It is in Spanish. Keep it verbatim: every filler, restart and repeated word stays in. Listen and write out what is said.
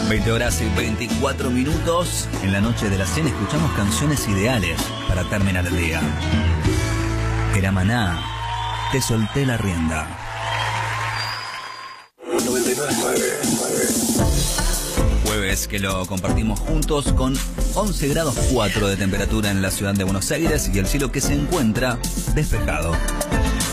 veinte horas y veinticuatro minutos. En la noche de la cena escuchamos canciones ideales para terminar el día. Era Maná, Te solté la rienda. noventa y nueve punto nueve. Jueves que lo compartimos juntos con once grados cuatro de temperatura en la ciudad de Buenos Aires y el cielo que se encuentra despejado.